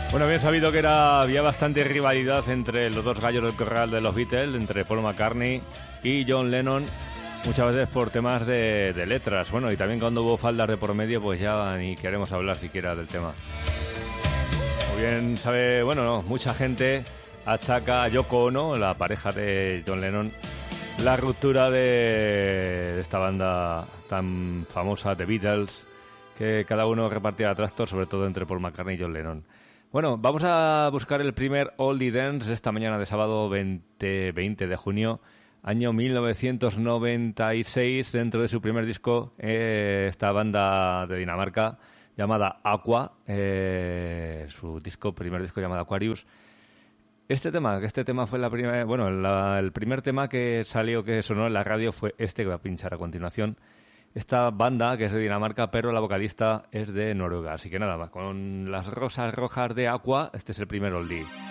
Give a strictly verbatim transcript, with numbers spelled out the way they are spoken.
Bueno, bien sabido que era, había bastante rivalidad entre los dos gallos del corral de los Beatles, entre Paul McCartney y John Lennon, muchas veces por temas de, de letras. Bueno, y también cuando hubo faldas de por medio, pues ya ni queremos hablar siquiera del tema. Muy bien sabe, bueno, no, mucha gente achaca a Yoko Ono, la pareja de John Lennon, la ruptura de, de esta banda tan famosa, The Beatles, que cada uno repartía trastos, sobre todo entre Paul McCartney y John Lennon. Bueno, vamos a buscar el primer Oldie Dance esta mañana de sábado veinte, veinte de junio, año mil novecientos noventa y seis, dentro de su primer disco, eh, esta banda de Dinamarca llamada Aqua, eh, su disco, primer disco llamado Aquarius. Este tema, este tema fue la primera, bueno, la, el primer tema que salió, que sonó en la radio fue este que voy a pinchar a continuación. Esta banda, que es de Dinamarca, pero la vocalista es de Noruega. Así que nada más, con las rosas rojas de Aqua, este es el primer oldie.